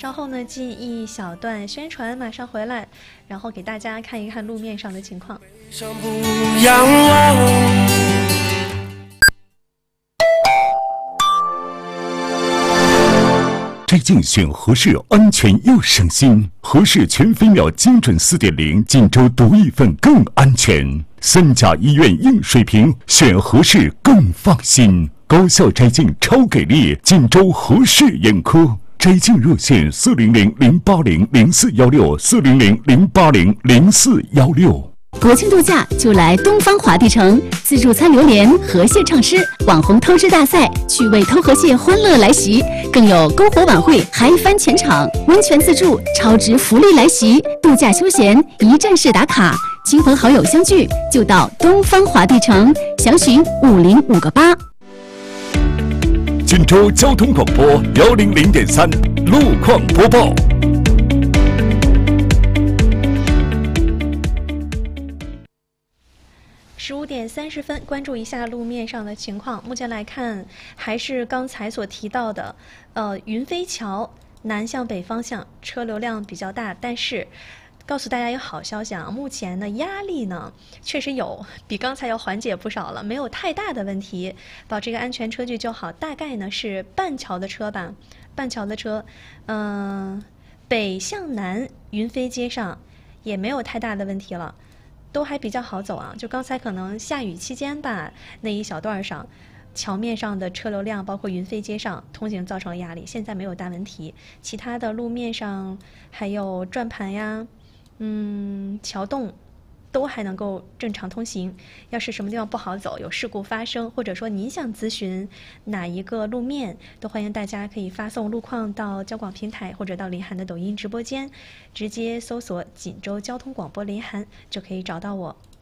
稍后呢进一小段宣传，马上回来，然后给大家看一看路面上的情况。 摘镜选合适，安全又省心。合适全飞秒精准4.0，锦州独一份更安全。3甲医院硬水平，选合适更放心。高效摘镜超给力，锦州合适眼科。摘镜热线400-080-0416，400-080-0416。 国庆度假就来东方华帝城，自助餐榴莲、河蟹畅吃，网红偷吃大赛，趣味偷河蟹欢乐来袭，更有篝火晚会嗨翻全场，温泉自助超值福利来袭，度假休闲一站式打卡，亲朋好友相聚就到东方华帝城，详询50588。 锦州交通广播100.3路况播报。 15点30分，关注一下路面上的情况。目前来看，还是刚才所提到的，云飞桥南向北方向车流量比较大，但是告诉大家一个好消息啊，目前呢压力呢确实有比刚才要缓解不少了，没有太大的问题，保持一个安全车距就好。大概呢是半桥的车吧，半桥的车，北向南云飞街上也没有太大的问题了。都还比较好走啊，就刚才可能下雨期间吧，那一小段上，桥面上的车流量，包括云飞街上通行造成了压力，现在没有大问题。其他的路面上还有转盘呀，桥洞，都还能够正常通行。要是什么地方不好走，有事故发生，或者说您想咨询哪一个路面，都欢迎大家可以发送路况到交广平台或者到林涵的抖音直播间，直接搜索锦州交通广播林涵就可以找到我。